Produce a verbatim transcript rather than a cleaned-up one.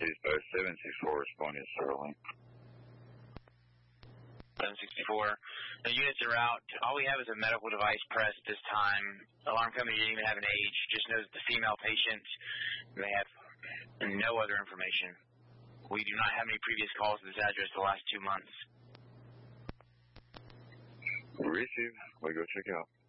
Dispatch seven six four responding, Sterling. seven sixty-four. The unit's en route. All we have is a medical device press this time. Alarm company didn't even have an age. Just knows the female patient. They have no other information. We do not have any previous calls to this address the last two months. Receive. We go check out.